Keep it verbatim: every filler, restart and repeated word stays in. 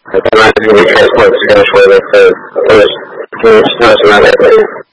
I'm not going to be transported to Joshua. That's the first. It's not another.